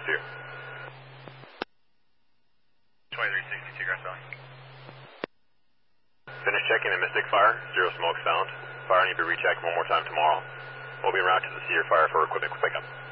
2. 2362, Grass Valley. Finish checking the Mystic Fire, 0 smokes found. Fire need to be rechecked one more time tomorrow. We'll be en route to the Cedar Fire for equipment pickup.